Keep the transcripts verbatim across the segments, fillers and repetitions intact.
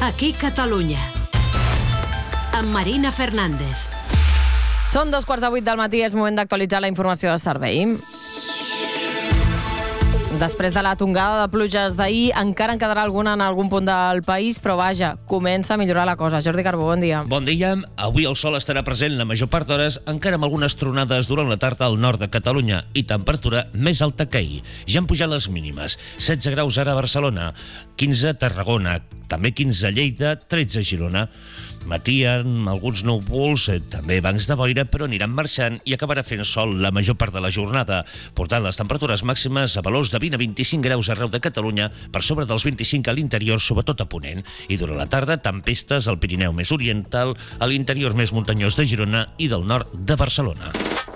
Aquí Catalunya, amb Marina Fernández. Són dos quarts de vuit del matí, és moment d'actualitzar la informació de servei. Després de la tongada de pluges d'ahir, encara en quedarà alguna en algun punt del país, però vaja, comença a millorar la cosa. Jordi Carbó, bon dia. Bon dia. Avui el sol estarà present la major part d'hores, encara amb algunes tronades durant la tarda al nord de Catalunya i temperatura més alta que ahir. Ja han pujat les mínimes. setze graus ara a Barcelona, quinze a Tarragona, també quinze a Lleida, tretze a Girona. Matí amb alguns núvols, eh, també bancs de boira, però aniran marxant i acabarà fent sol la major part de la jornada, portant les temperatures màximes a valors de vint a vint-i-cinc graus arreu de Catalunya, per sobre dels vint-i-cinc a l'interior, sobretot a Ponent. I durant la tarda, tempestes al Pirineu més oriental, a l'interior més muntanyós de Girona i del nord de Barcelona.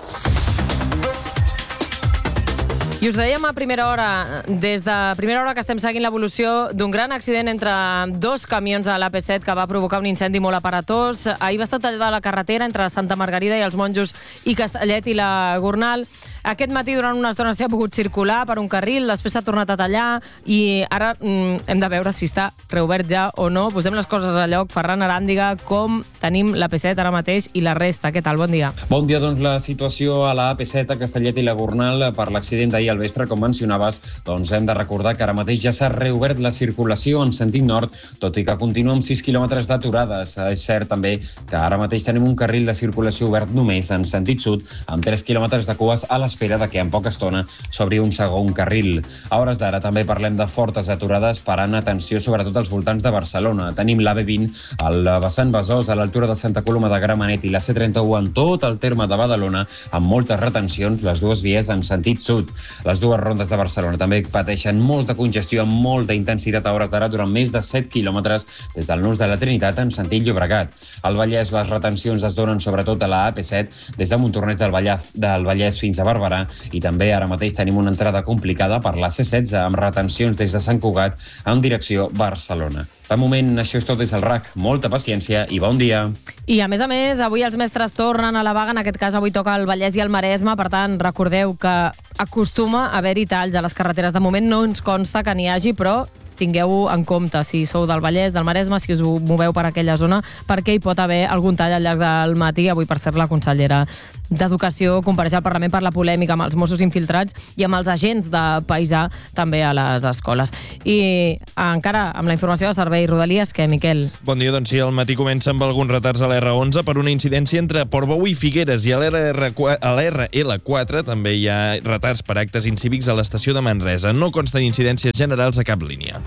I us dèiem a primera hora, des de primera hora que estem seguint l'evolució d'un gran accident entre dos camions a l'A P set que va provocar un incendi molt aparatós. Ahir va estar tallada la carretera entre Santa Margarida i els Monjos i Castellet i la Gornal. Aquest matí, durant una estona, s'hi ha pogut circular per un carril, després s'ha tornat a tallar i ara mm, hem de veure si està reobert ja o no. Posem les coses a lloc. Ferran Aràndiga, com tenim l'A P set ara mateix i la resta? Què tal? Bon dia. Bon dia, doncs la situació a la A P set, a Castellet i la Gornal, per l'accident d'ahir al vespre, com mencionaves, doncs hem de recordar que ara mateix ja s'ha reobert la circulació en sentit nord, tot i que continua amb sis quilòmetres d'aturades. És cert també que ara mateix tenim un carril de circulació obert només en sentit sud, amb tres quilòmetres de cues a l'espera de que en poca estona s'obri un segon carril. A hores d'ara també parlem de fortes aturades parant atenció sobretot als voltants de Barcelona. Tenim l'A B vint al vessant Besòs, a l'altura de Santa Coloma de Gramenet, i la C trenta-u en tot el terme de Badalona, amb moltes retencions, les dues vies en sentit sud. Les dues rondes de Barcelona també pateixen molta congestió amb molta intensitat a hores d'ara durant més de set quilòmetres des del nus de la Trinitat en sentit Llobregat. Al Vallès les retencions es donen sobretot a la A P set des de Montornès del Vallès, del Vallès fins a Barberà, i també ara mateix tenim una entrada complicada per la C setze amb retencions des de Sant Cugat en direcció Barcelona. De moment, això és tot des del R A C. Molta paciència i bon dia. I a més a més, avui els mestres tornen a la vaga, en aquest cas avui toca el Vallès i el Maresme, per tant, recordeu que acostuma a haver-hi talls a les carreteres. De moment no ens consta que n'hi hagi, però tingueu en compte si sou del Vallès, del Maresme, si us moveu per aquella zona, perquè hi pot haver algun tall al llarg del matí. Avui, per cert, la consellera d'Educació compareix al Parlament per la polèmica amb els Mossos infiltrats i amb els agents de paisà també a les escoles. I encara amb la informació de servei Rodalies, que Miquel? Bon dia, doncs sí, el matí comença amb alguns retards a l'R onze per una incidència entre Portbou i Figueres, i a l'R L quatre també hi ha retards per actes incívics a l'estació de Manresa. No consten incidències generals a cap línia.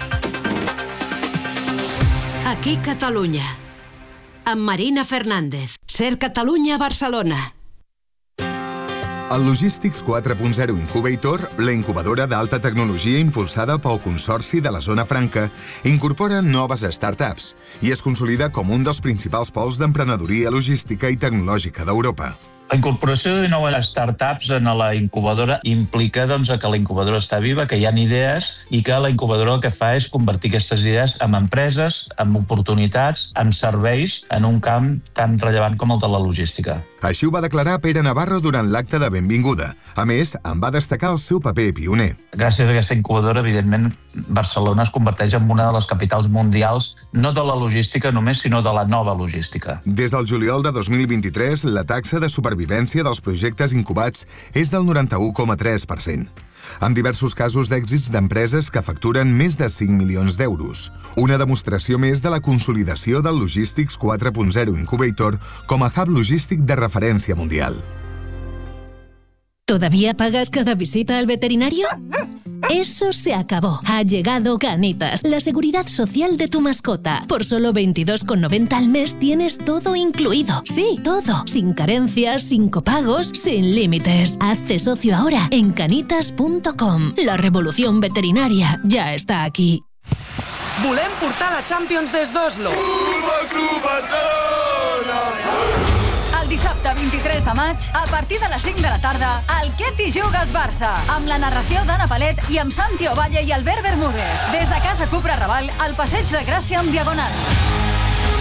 Aquí Catalunya, amb Marina Fernández. Ser Catalunya, Barcelona. El Logístics quatre punt zero Incubator, la incubadora d'alta tecnologia impulsada pel Consorci de la Zona Franca, incorpora noves startups i es consolida com un dels principals pols d'emprenedoria logística i tecnològica d'Europa. La incorporació de noves startups en la incubadora implica doncs, que la incubadora està viva, que hi ha idees i que la incubadora el que fa és convertir aquestes idees en empreses, en oportunitats, en serveis en un camp tan rellevant com el de la logística. Així ho va declarar Pere Navarro durant l'acte de benvinguda. A més, en va destacar el seu paper pioner. Gràcies a aquesta incubadora, evidentment, Barcelona es converteix en una de les capitals mundials, no de la logística només, sinó de la nova logística. Des del juliol de dos mil vint-i-tres, la taxa de supervivència dels projectes incubats és del noranta-u coma tres per cent. Amb diversos casos d'èxits d'empreses que facturen més de cinc milions d'euros. Una demostració més de la consolidació del Logístics quatre punt zero Incubator com a hub logístic de referència mundial. ¿Todavía pagas cada visita al veterinario? Eso se acabó. Ha llegado Canitas, la seguridad social de tu mascota. Por solo veintidós con noventa al mes tienes todo incluido. Sí, todo. Sin carencias, sin copagos, sin límites. Hazte socio ahora en canitas punto com. La revolución veterinaria ya está aquí. Volem portar la Champions des d'Oslo. Futbol Club Barcelona! El dissabte vint-i-tres de maig, a partir de les cinc de la tarda, el Què t'hi jugues Barça, amb la narració d'Anna Palet i amb Santi Ovalle i Albert Bermúdez. Des de Casa Cupra Raval, al Passeig de Gràcia amb Diagonal.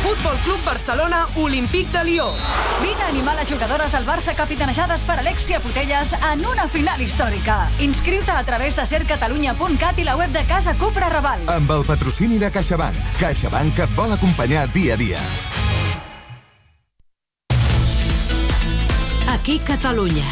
Futbol Club Barcelona, Olímpic de Lió. Vine a animar les jugadores del Barça capitanejades per Alexia Putelles en una final històrica. Inscriu-te a través de ser catalunya punt cat i la web de Casa Cupra Raval. Amb el patrocini de CaixaBank. CaixaBank que et vol acompanyar dia a dia. Aquí Catalunya.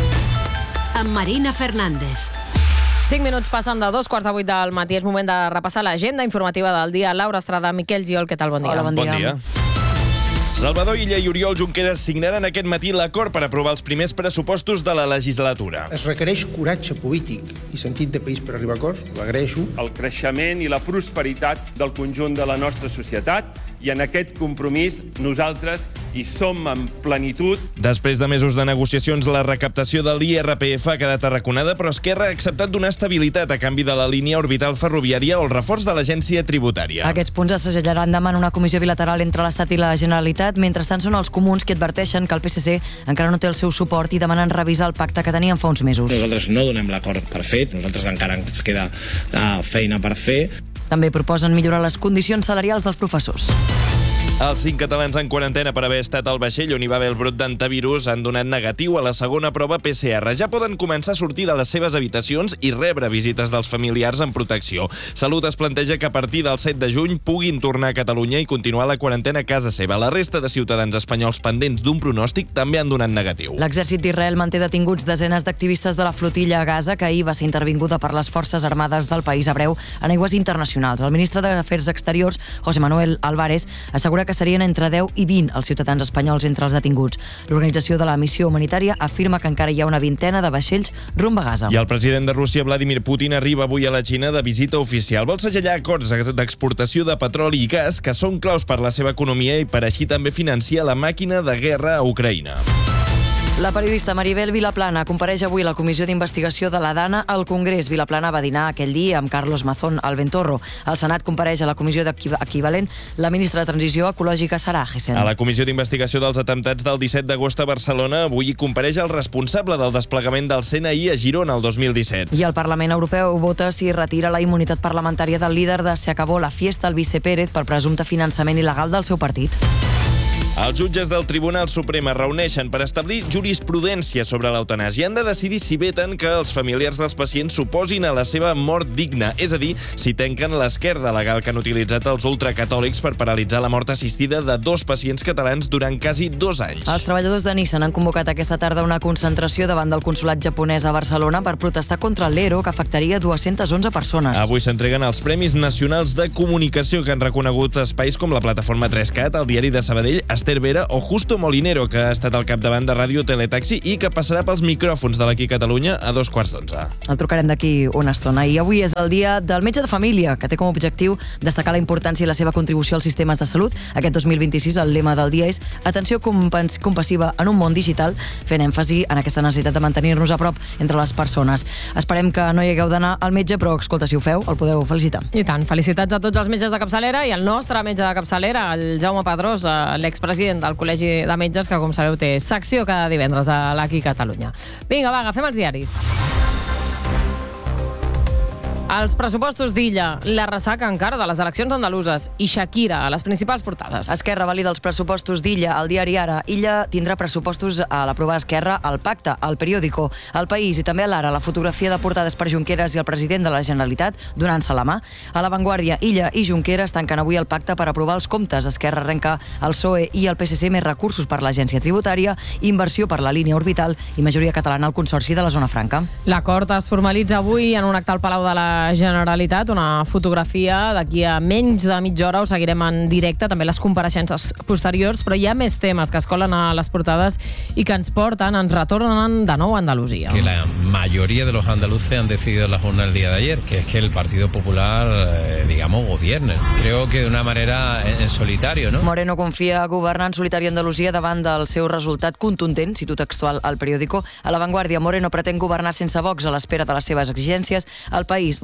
Amb Marina Fernández. Cinc minuts passen de dos quarts de vuit del matí. És moment de repassar l'agenda informativa del dia. Laura Estrada, Miquel Giol, què tal? Bon dia. Hola, bon dia. Bon dia. Salvador Illa i Oriol Junqueras signaran aquest matí l'acord per aprovar els primers pressupostos de la legislatura. Es requereix coratge polític i sentit de país per arribar a acords, ho agraeixo. El creixement i la prosperitat del conjunt de la nostra societat, i en aquest compromís nosaltres hi som en plenitud. Després de mesos de negociacions, la recaptació de l'I R P F ha quedat arraconada, però Esquerra ha acceptat donar estabilitat a canvi de la línia orbital ferroviària o el reforç de l'agència tributària. Aquests punts es segellaran demà en una comissió bilateral entre l'Estat i la Generalitat. Mentrestant, són els comuns que adverteixen que el P S C encara no té el seu suport i demanen revisar el pacte que tenien fa uns mesos. Nosaltres no donem l'acord per fet, nosaltres encara ens queda uh, feina per fer. També proposen millorar les condicions salarials dels professors. Els cinc catalans en quarantena per haver estat al vaixell on hi va haver el brot d'antivirus han donat negatiu a la segona prova P C R. Ja poden començar a sortir de les seves habitacions i rebre visites dels familiars en protecció. Salut es planteja que a partir del set de juny puguin tornar a Catalunya i continuar la quarantena a casa seva. La resta de ciutadans espanyols pendents d'un pronòstic també han donat negatiu. L'exèrcit d'Israel manté detinguts desenes d'activistes de la flotilla a Gaza, que ahir va ser intervinguda per les forces armades del país hebreu en aigües internacionals. El ministre d'Afers Exteriors, José Manuel Álvarez, assegura que serien entre deu i vint els ciutadans espanyols entre els detinguts. L'organització de la missió humanitària afirma que encara hi ha una vintena de vaixells rumb a Gaza. I el president de Rússia, Vladimir Putin, arriba avui a la Xina de visita oficial. Vol segellar acords d'exportació de petroli i gas que són claus per la seva economia i per així també financiar la màquina de guerra a Ucraïna. La periodista Maribel Vilaplana compareix avui a la Comissió d'Investigació de la Dana al Congrés. Vilaplana va dinar aquell dia amb Carlos Mazón al Ventorro. Al Senat compareix a la Comissió equivalent la ministra de Transició Ecològica, Sara Agesen. A la Comissió d'Investigació dels atemptats del disset d'agost a Barcelona, avui hi compareix el responsable del desplegament del C N I a Girona el dos mil disset. I el Parlament Europeu vota si retira la immunitat parlamentària del líder de Se Acabó la Fiesta, el Vice Pérez, per presumpte finançament il·legal del seu partit. Els jutges del Tribunal Suprem es reuneixen per establir jurisprudència sobre l'eutanàsia. Han de decidir si veten que els familiars dels pacients s'oposin a la seva mort digna, és a dir, si tanquen l'esquerda legal que han utilitzat els ultracatòlics per paralitzar la mort assistida de dos pacients catalans durant quasi dos anys. Els treballadors de Nissan han convocat aquesta tarda una concentració davant del consolat japonès a Barcelona per protestar contra l'E R O, que afectaria dues-centes onze persones. Avui s'entreguen els Premis Nacionals de Comunicació que han reconegut espais com la plataforma tres cat, el Diari de Sabadell, Esther Vera o Justo Molinero, que ha estat al capdavant de Ràdio Teletaxi i que passarà pels micròfons de l'Aquí Catalunya a dos quarts d'onze. El trucarem d'aquí una estona. I avui és el dia del metge de família, que té com a objectiu destacar la importància i la seva contribució als sistemes de salut. Aquest dos mil vint-i-sis el lema del dia és atenció compassiva en un món digital, fent èmfasi en aquesta necessitat de mantenir-nos a prop entre les persones. Esperem que no hi hagueu d'anar al metge, però escolta, si ho feu, el podeu felicitar. I tant, felicitats a tots els metges de capçalera i al nostre metge de capçalera, el Jaume Pedrós, l'expresident del Col·legi de Metges, que, com sabeu, té secció cada divendres a l'Aquí Catalunya. Vinga, va, agafem els diaris. Els pressupostos d'Illa, la ressaca encara de les eleccions andaluses i Shakira a les principals portades. Esquerra valida els pressupostos d'Illa al diari Ara. Illa tindrà pressupostos a l'aprovar Esquerra al Pacte, al Periódico, al País i també a l'Ara. La fotografia de portades per Junqueras i el president de la Generalitat donant-se la mà. A La Vanguardia, Illa i Junqueras tanquen avui el pacte per aprovar els comptes. Esquerra arrenca el P S O E i el P S C més recursos per l'agència tributària, inversió per la línia orbital i majoria catalana al Consorci de la Zona Franca. L'acord es formalitza avui en un acte al Palau de la Generalitat, una fotografia d'aquí a menys de mitja hora. Ho seguirem en directe, també les compareixences posteriors, però hi ha més temes que es colen a les portades i que ens porten, ens retornen de nou a Andalusia. Que la mayoría de los andaluces han decidido en la jornada del día de ayer, que es que el Partido Popular, eh, digamos, gobierne. Creo que de una manera en solitario, ¿no? Moreno confia governar en solitari a Andalusia davant del seu resultat contundent, cito textual al Periódico. A La Vanguardia, Moreno pretén governar sense Vox a l'espera de les seves exigències. El País,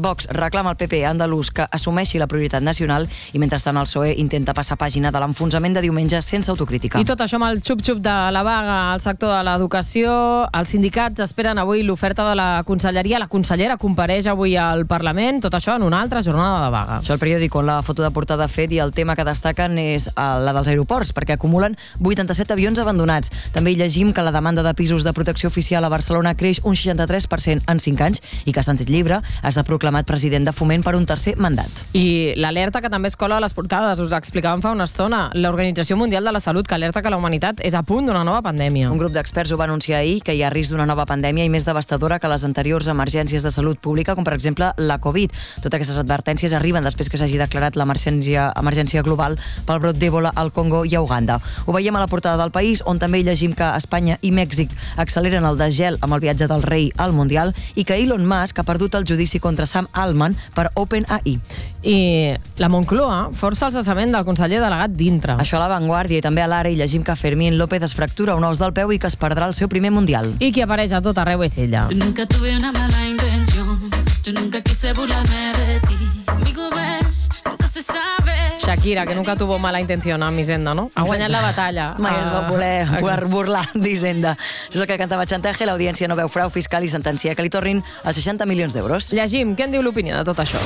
Vox reclama al P P andalús que assumeixi la prioritat nacional i mentrestant el P S O E intenta passar pàgina de l'enfonsament de diumenge sense autocrítica. I tot això amb el xup-xup de la vaga al sector de l'educació. Els sindicats esperen avui l'oferta de la conselleria. La consellera compareix avui al Parlament. Tot això en una altra jornada de vaga. Això al periòdic, on la foto de portada ha fet, i el tema que destaquen és la dels aeroports, perquè acumulen vuitanta-set avions abandonats. També hi llegim que la demanda de pisos de protecció oficial a Barcelona creix un seixanta-tres per cent en cinc anys i que Sánchez Llibre ha estat proclamat president de Foment per un tercer mandat. I l'alerta que també es cola a les portades, us explicàvem fa una estona, l'Organització Mundial de la Salut, que alerta que la humanitat és a punt d'una nova pandèmia. Un grup d'experts ho va anunciar ahir, que hi ha risc d'una nova pandèmia i més devastadora que les anteriors emergències de salut pública, com per exemple la Covid. Totes aquestes advertències arriben després que s'hagi declarat l'emergència emergència global pel brot d'Ebola al Congo i a Uganda. Ho veiem a la portada del País, on també hi llegim que Espanya i Mèxic acceleren el desgel amb el viatge del rei al Mundial i que Elon Musk ha perdut el judici contra Sam Altman per OpenAI. I la Moncloa força el cessament del conseller delegat dintre. Això a La Vanguardia, i també a l'Ara hi llegim que Fermín López es fractura un os del peu i que es perdrà el seu primer Mundial. I qui apareix a tot arreu és ella. Nunca tuve una mala intención, yo nunca quise burlarme de ti. Conmigo ves, nunca se sabe. Shakira, que nunca tuvo mala intención a Hisenda, no? Ha guanyat la batalla. Mai es va voler uh, burlar d'Hisenda. Això és el que cantava Chantaje. L'audiència no veu frau fiscal i sentencia que li tornin els seixanta milions d'euros. Llegim, què en diu l'opinió de tot això?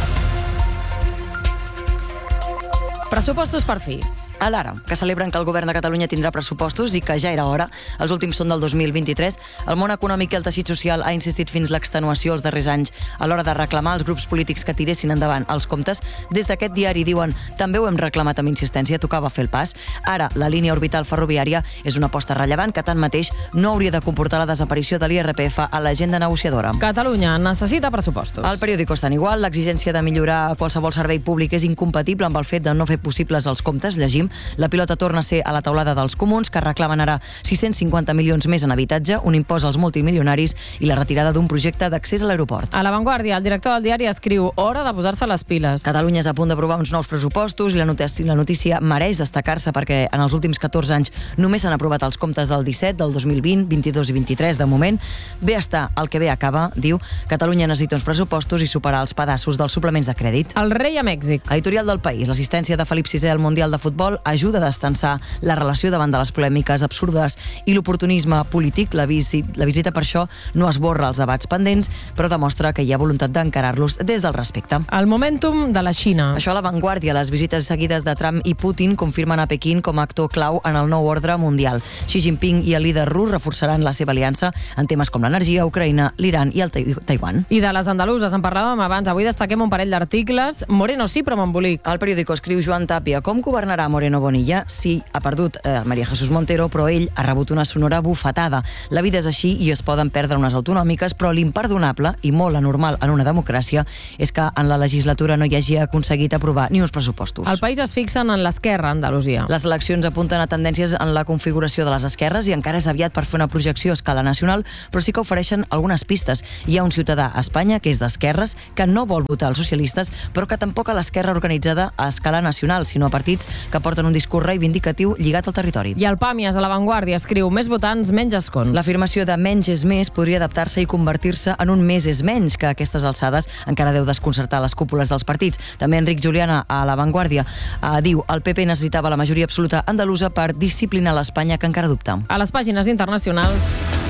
Pressupostos per fi. A l'Ara, que celebren que el govern de Catalunya tindrà pressupostos i que ja era hora. Els últims són del dos mil vint-i-tres. El món econòmic i el teixit social ha insistit fins l'extenuació els darrers anys a l'hora de reclamar als grups polítics que tiressin endavant els comptes. Des d'aquest diari diuen també ho hem reclamat amb insistència, tocava fer el pas. Ara, la línia orbital ferroviària és una aposta rellevant que tanmateix no hauria de comportar la desaparició de l'I R P F a l'agenda negociadora. Catalunya necessita pressupostos. El periòdico està igual. L'exigència de millorar qualsevol servei públic és incompatible amb el fet de no fer possibles els comptes. Llegim, la pilota torna a ser a la taulada dels comuns, que reclamen ara sis-cents cinquanta milions més en habitatge, un impost als multimilionaris i la retirada d'un projecte d'accés a l'aeroport. A La Vanguardia, el director del diari escriu hora de posar-se les piles. Catalunya és a punt d'aprovar uns nous pressupostos i la notícia, la notícia mereix destacar-se perquè en els últims catorze anys només s'han aprovat els comptes del disset, del dos mil vint, vint-i-dos i vint-i-tres de moment. Bé està el que bé acaba, diu. Catalunya necessita uns pressupostos i superar els pedaços dels suplements de crèdit. El rei a Mèxic. Editorial del País. L'assistència de Felip sisè al Mundial de Futbol ajuda a destensar la relació davant de les polèmiques absurdes i l'oportunisme polític. La, visi, la visita per això no esborra els debats pendents, però demostra que hi ha voluntat d'encarar-los des del respecte. El momentum de la Xina. Això a La Vanguardia. Les visites seguides de Trump i Putin confirmen a Pequín com a actor clau en el nou ordre mundial. Xi Jinping i el líder rus reforçaran la seva aliança en temes com l'energia, Ucraïna, l'Iran i el Taiwan. I de les andaluses en parlàvem abans. Avui destaquem un parell d'articles. Moreno sí, però amb embolic. El periòdico escriu Joan Tàpia. Com governarà Moreno Bonilla? Sí, ha perdut eh, María Jesús Montero, però ell ha rebut una sonora bufetada. La vida és així i es poden perdre unes autonòmiques, però l'imperdonable i molt anormal en una democràcia és que en la legislatura no hi hagi aconseguit aprovar ni uns pressupostos. El País es fixen en l'esquerra a Andalusia. Les eleccions apunten a tendències en la configuració de les esquerres i encara és aviat per fer una projecció a escala nacional, però sí que ofereixen algunes pistes. Hi ha un ciutadà a Espanya que és d'esquerres, que no vol votar els socialistes, però que tampoc a l'esquerra organitzada a escala nacional, sinó a partits que porten un discurs reivindicatiu lligat al territori. I el Pàmies, a La Vanguardia, escriu més votants, menys escons. L'afirmació de menys és més podria adaptar-se i convertir-se en un més és menys, que a aquestes alçades encara deu desconcertar les cúpules dels partits. També Enric Juliana, a La Vanguardia, eh, diu el P P necessitava la majoria absoluta andalusa per disciplinar l'Espanya que encara dubta. A les pàgines internacionals,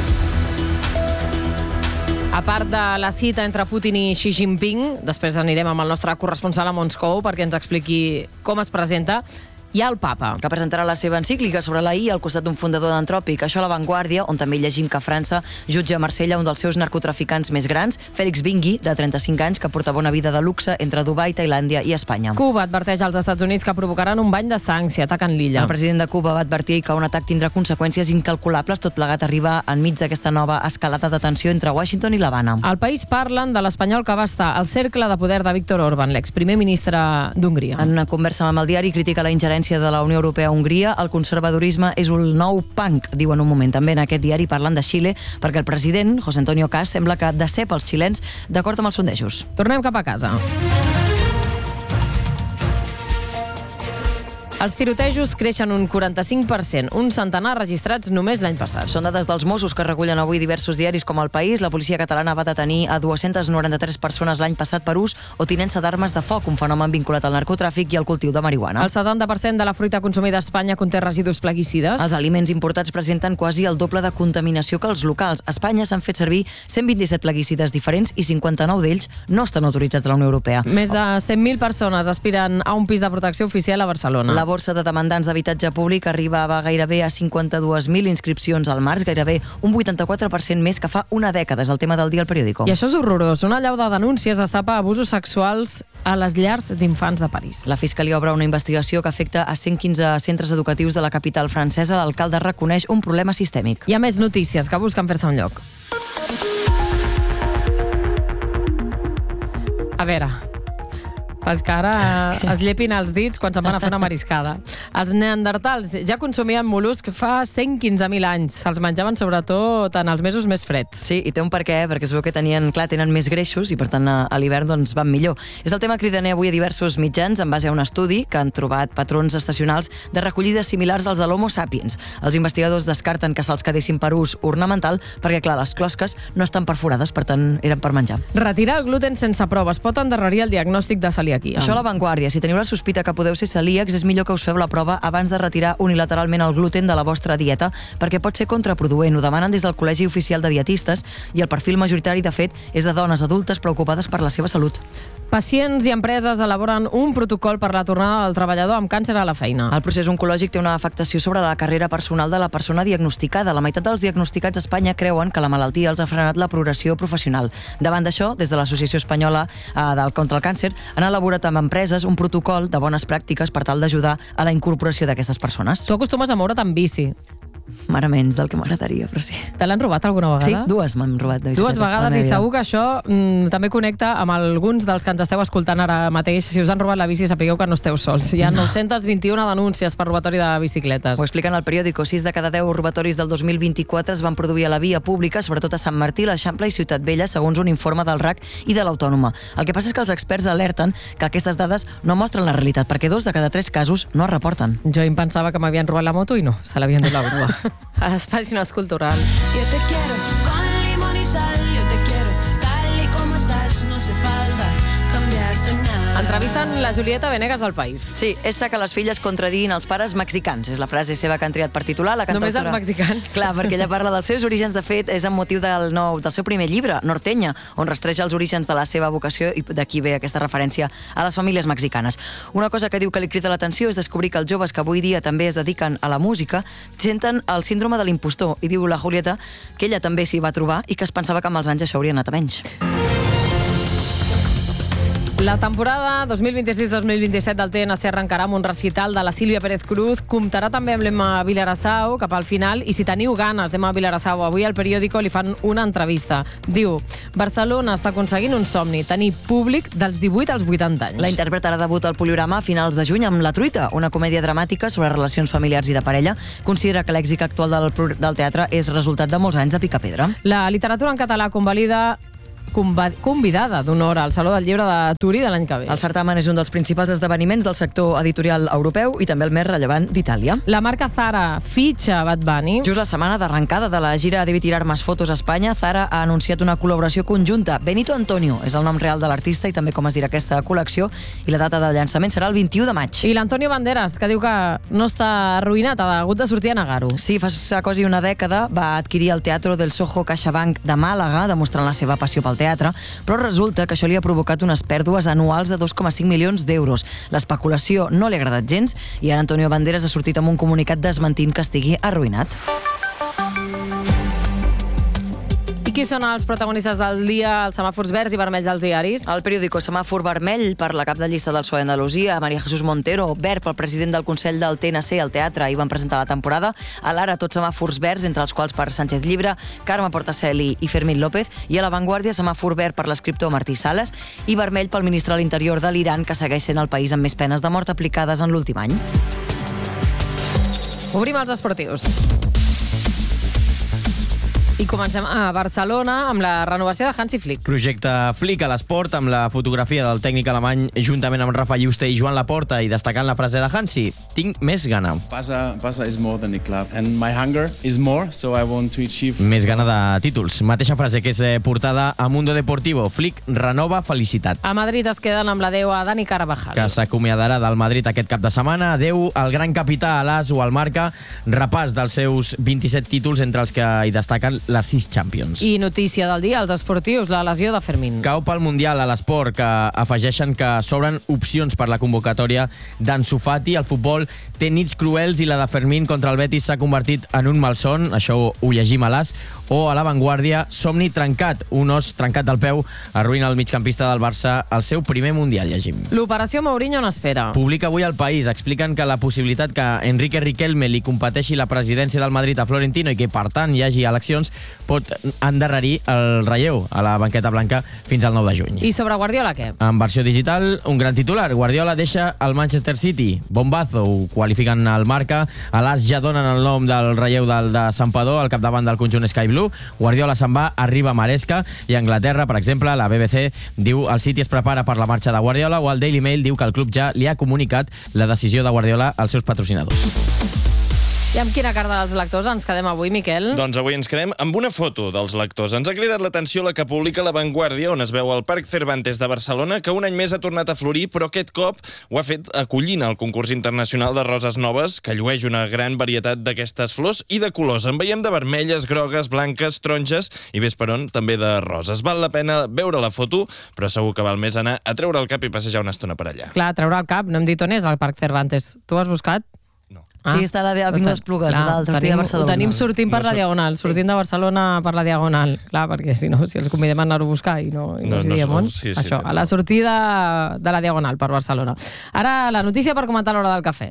a part de la cita entre Putin i Xi Jinping, després anirem amb el nostre corresponsal a Moscou perquè ens expliqui com es presenta, hi ha el papa, que presentarà la seva encíclica sobre la I al costat d'un fundador d'Antròpic. Això a La Vanguardia, on també llegim que França jutja a Marsella un dels seus narcotraficants més grans, Félix Bingui, de trenta-cinc anys, que portava una vida de luxe entre Dubai, Tailàndia i Espanya. Cuba adverteix als Estats Units que provocaran un bany de sang si ataquen l'illa. El president de Cuba va advertir que un atac tindrà conseqüències incalculables. Tot plegat arriba enmig d'aquesta nova escalada de tensió entre Washington i l'Havana. Al País parlen de l'espanyol que va estar al cercle de poder de Víctor Orbán, l'exprimer ministre d'Hongria. En una conversa amb el diari critica la ingerència de la Unió Europea a Hongria. El conservadorisme és un nou punk, diuen un moment. També en aquest diari parlen de Xile, perquè el president, José Antonio Caz, sembla que decep els xilens d'acord amb els sondejos. Tornem cap a casa. Els tirotejos creixen un quaranta-cinc per cent, un centenar registrats només l'any passat. Són dades dels Mossos que recullen avui diversos diaris com El País. La policia catalana va detenir a dues-centes noranta-tres persones l'any passat per ús o tinença d'armes de foc, un fenomen vinculat al narcotràfic i al cultiu de marihuana. El setanta per cent de la fruita consumida a Espanya conté residus plaguicides. Els aliments importats presenten quasi el doble de contaminació que els locals. A Espanya s'han fet servir cent vint-i-set plaguicides diferents i cinquanta-nou d'ells no estan autoritzats a la Unió Europea. Més de cent mil persones aspiren a un pis de protecció oficial a Barcelona. La borsa de demandants d'habitatge públic arribava gairebé a cinquanta-dues mil inscripcions al març, gairebé un vuitanta-quatre per cent més que fa una dècada. És el tema del dia al Periódico. I això és horrorós. Una allau de denúncies destapa abusos sexuals a les llars d'infants de París. La Fiscalia obre una investigació que afecta a cent quinze centres educatius de la capital francesa. L'alcalde reconeix un problema sistèmic. Hi ha més notícies que busquen fer-se un lloc. A veure, pels que ara es llepin els dits quan se'n van a fer una mariscada. Els neandertals ja consumien mol·luscs fa cent quinze mil anys. Se'ls menjaven sobretot en els mesos més freds. Sí, i té un per què, perquè es veu que tenien, clar, tenen més greixos i per tant a l'hivern doncs van millor. És el tema cridaner avui a diversos mitjans en base a un estudi que han trobat patrons estacionals de recollides similars als de l'Homo sapiens. Els investigadors descarten que se'ls quedessin per ús ornamental perquè, clar, les closques no estan perforades, per tant eren per menjar. Retirar el gluten sense proves pot endarrerir el diagnòstic de celiaquia. Això a La Vanguardia. Si teniu la sospita que podeu ser celíacs, és millor que us feu la prova abans de retirar unilateralment el gluten de la vostra dieta, perquè pot ser contraproduent. Ho demanen des del Col·legi Oficial de Dietistes i el perfil majoritari, de fet, és de dones adultes preocupades per la seva salut. Pacients i empreses elaboren un protocol per la tornada del treballador amb càncer a la feina. El procés oncològic té una afectació sobre la carrera personal de la persona diagnosticada. La meitat dels diagnosticats a Espanya creuen que la malaltia els ha frenat la progressió professional. Davant d'això, des de l'Associació Espanyola eh, del contra el Càncer, han elaborat amb empreses un protocol de bones pràctiques per tal d'ajudar a la incorporació d'aquestes persones. Tu acostumes a moure't amb bici. Mare menys del que m'agradaria, però sí. Te l'han robat alguna vegada? Sí, dues m'han robat de bicicletes. Dues vegades, i segur que això mm, també connecta amb alguns dels que ens esteu escoltant ara mateix. Si us han robat la bici, sapigueu que no esteu sols. Hi ha no. nou-centes vint-i-una denúncies per robatori de bicicletes. Ho expliquen al periòdico. sis de cada deu robatoris del dos mil vint-i-quatre es van produir a la via pública, sobretot a Sant Martí, l'Eixample i Ciutat Vella, segons un informe del R A C i de l'Autònoma. El que passa és que els experts alerten que aquestes dades no mostren la realitat, perquè dos de cada tres casos no es reporten. Jo em pensava que m'havien robat la moto i no, se l'havien dut la grua. Pàgines culturals. Yo te quiero con limón y sal, yo te quiero tal y como estás, no hace falta cambiarte nada. Entrevisten la Julieta Venegas al País. Sí, és que les filles contradiguin els pares mexicans. És la frase seva que han triat per titular. La Només els mexicans. Clar, perquè ella parla dels seus orígens. De fet, és amb motiu del, nou, del seu primer llibre, Norteña, on rastreja els orígens de la seva vocació i d'aquí ve aquesta referència a les famílies mexicanes. Una cosa que diu que li crida l'atenció és descobrir que els joves que avui dia també es dediquen a la música senten el síndrome de l'impostor. I diu la Julieta que ella també s'hi va trobar i que es pensava que amb els anys això hauria anat a menys. La temporada dos mil vint-i-sis dos mil vint-i-set del T N C arrencarà amb un recital de la Sílvia Pérez Cruz. Comptarà també amb l'Emma Vilarassau cap al final. I si teniu ganes d'Emma Vilarassau, avui al periòdico li fan una entrevista. Diu: Barcelona està aconseguint un somni, tenir públic dels divuit als vuitanta anys. La intèrpret harà debut al Poliorama a finals de juny amb La Truita, una comèdia dramàtica sobre relacions familiars i de parella. Considera que l'èxit actual del, del teatre és resultat de molts anys de picapedra. La literatura en català convalida convidada d'honor al Saló del Llibre de Turí de l'any que ve. El certamen és un dels principals esdeveniments del sector editorial europeu i també el més rellevant d'Itàlia. La marca Zara fitxa Bad Bunny. Just la setmana d'arrencada de la gira Debe tirar más fotos a Espanya, Zara ha anunciat una col·laboració conjunta. Benito Antonio és el nom real de l'artista i també com es dirà aquesta col·lecció, i la data de llançament serà el vint-i-u de maig. I l'Antonio Banderas, que diu que no està arruïnat, ha hagut de sortir a negar-ho. Sí, fa quasi una dècada va adquirir el Teatro del Soho CaixaBank de Màlaga, demostrant la seva passió pel teatre, però resulta que això li ha provocat unes pèrdues anuals de dos coma cinc milions d'euros. L'especulació no li ha agradat gens i ara Antonio Banderas ha sortit amb un comunicat desmentint que estigui arruïnat. I qui són els protagonistes del dia, els semàfors verds i vermells dels diaris? El periòdico semàfor vermell per la cap de llista del P S O E Andalusia, María Jesús Montero, verd pel president del Consell del T N C al teatre, i van presentar la temporada. A l'Ara, tots semàfors verds, entre els quals per Sánchez Llibre, Carme Portacelli i Fermín López, i a La Vanguardia, semàfor verd per l'escriptor Martí Sales i vermell pel ministre de l'Interior de l'Iran, que segueix sent el país amb més penes de mort aplicades en l'últim any. Obrim els esportius. I comencem a Barcelona amb la renovació de Hansi Flick. Projecte Flick a l'esport amb la fotografia del tècnic alemany juntament amb Rafa Juste i Joan Laporta i destacant la frase de Hansi: tinc més gana. Barça, Barça is more than a club and my hunger is more, so I want to achieve... Més gana de títols. Mateixa frase que és portada a Mundo Deportivo. Flick renova felicitat. A Madrid es queden amb l'adeu a Dani Carvajal. Que s'acomiadarà del Madrid aquest cap de setmana. Adeu al gran capità, a l'As o al Marca. Repàs dels seus vint-i-set títols, entre els que hi destaquen les sis Champions. I notícia del dia, els esportius, la lesió de Fermín. Cau pel Mundial a l'esport, que afegeixen que s'obren opcions per la convocatòria d'Ansu Fati. El futbol té nits cruels i la de Fermín contra el Betis s'ha convertit en un malson. Això ho llegim a l'As. O a La Vanguardia, somni trencat. Un os trencat del peu arruïna el migcampista del Barça el seu primer Mundial, llegim. L'operació Mourinho no espera. Publica avui El País. Expliquen que la possibilitat que Enrique Riquelme li competeixi la presidència del Madrid a Florentino i que, per tant, hi hagi eleccions, pot endarrerir el relleu a la banqueta blanca fins al nou de juny. I sobre Guardiola, què? En versió digital, un gran titular. Guardiola deixa el Manchester City. Bombazo, ho qualifiquen al Marca. A l'As ja donen el nom del relleu del de Santpedor al capdavant del conjunt Sky Blue. Guardiola se'n va, arriba a Maresca. I a Anglaterra, per exemple, la B B C diu el City es prepara per la marxa de Guardiola, o el Daily Mail diu que el club ja li ha comunicat la decisió de Guardiola als seus patrocinadors. I amb quina carta dels lectors ens quedem avui, Miquel? Doncs avui ens quedem amb una foto dels lectors. Ens ha cridat l'atenció la que publica La Vanguardia, on es veu el Parc Cervantes de Barcelona, que un any més ha tornat a florir, però aquest cop ho ha fet acollint el concurs internacional de roses noves, que llueix una gran varietat d'aquestes flors i de colors. En veiem de vermelles, grogues, blanques, taronges i ves per on també de roses. Val la pena veure la foto, però segur que val més anar a treure el cap i passejar una estona per allà. Clar, treure el cap, no hem dit on és el Parc Cervantes. Tu has buscat? Ah, sí, està a l'Avinguda Esplugues, del Tortí de Barcelona. Ho tenim sortint per la Diagonal, sortint de Barcelona per la Diagonal. Clar, perquè si no, si els convidem a anar-ho a buscar i no, i no, no, no diem on, sí, sí, això, a la sortida de la Diagonal per Barcelona. Ara, la notícia per comentar a l'hora del cafè.